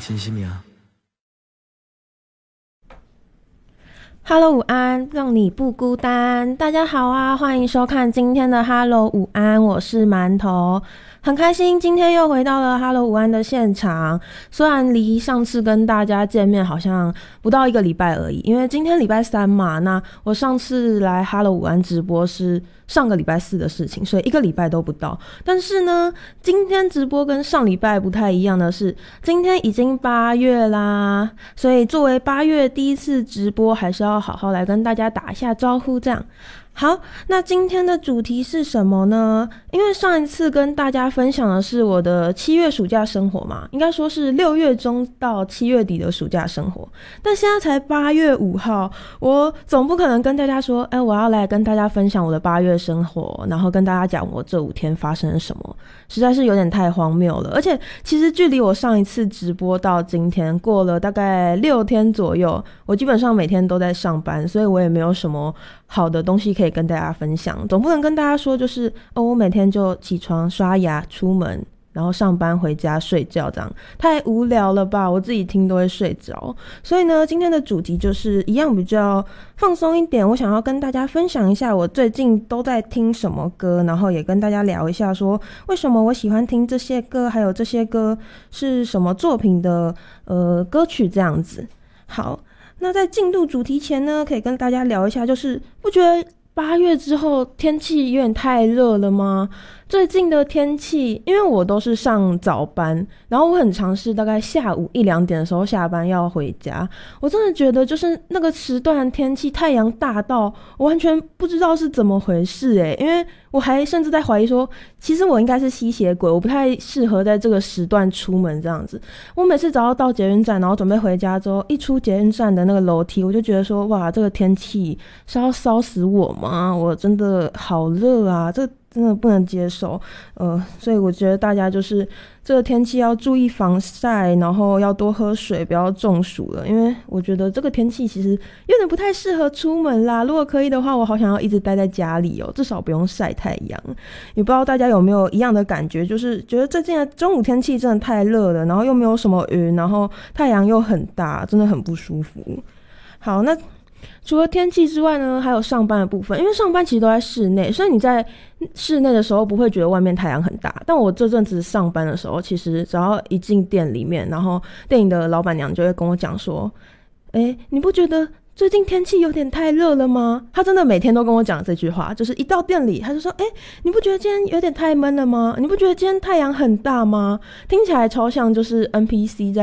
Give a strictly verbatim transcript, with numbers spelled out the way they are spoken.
新西米啊。 Hello 午安，让你不孤单。大家好啊，欢迎收看今天的 Hello 午安，我是馒头。很开心今天又回到了 Hello 午安的现场，虽然离上次跟大家见面好像不到一个礼拜而已，因为今天礼拜三嘛，那我上次来 Hello 午安直播是上个礼拜四的事情，所以一个礼拜都不到。但是呢，今天直播跟上礼拜不太一样的是，今天已经八月啦，所以作为八月第一次直播，还是要好好来跟大家打一下招呼这样。好，那今天的主题是什么呢？因为上一次跟大家分享的是我的七月暑假生活嘛，应该说是六月中到七月底的暑假生活。但现在才八月五号，我总不可能跟大家说，哎，我要来跟大家分享我的八月生活，然后跟大家讲我这五天发生了什么，实在是有点太荒谬了。而且其实距离我上一次直播到今天过了大概六天左右，我基本上每天都在上班，所以我也没有什么好的东西可以跟大家分享，总不能跟大家说就是哦，我每天就起床刷牙出门，然后上班回家睡觉，这样太无聊了吧，我自己听都会睡着。所以呢，今天的主题就是一样比较放松一点，我想要跟大家分享一下我最近都在听什么歌，然后也跟大家聊一下说为什么我喜欢听这些歌，还有这些歌是什么作品的呃歌曲这样子。好，那在进入主题前呢，可以跟大家聊一下，就是不觉得八月之后天气有点太热了吗？最近的天气，因为我都是上早班，然后我很常是大概下午一两点的时候下班要回家，我真的觉得就是那个时段天气太阳大到我完全不知道是怎么回事耶，因为我还甚至在怀疑说其实我应该是吸血鬼，我不太适合在这个时段出门这样子。我每次只要到捷运站然后准备回家之后，一出捷运站的那个楼梯，我就觉得说哇，这个天气是要烧死我吗？我真的好热啊，这真的不能接受，呃，所以我觉得大家就是这个天气要注意防晒，然后要多喝水，不要中暑了。因为我觉得这个天气其实有点不太适合出门啦。如果可以的话，我好想要一直待在家里哦，至少不用晒太阳。也不知道大家有没有一样的感觉，就是觉得最近的中午天气真的太热了，然后又没有什么云，然后太阳又很大，真的很不舒服。好，那除了天气之外呢，还有上班的部分。因为上班其实都在室内，所以你在室内的时候不会觉得外面太阳很大。但我这阵子上班的时候，其实只要一进店里面，然后店里的老板娘就会跟我讲说，诶，你不觉得最近天气有点太热了吗？他真的每天都跟我讲这句话，就是一到店里他就说，诶，你不觉得今天有点太闷了吗？你不觉得今天太阳很大吗？听起来超像就是 N P C 在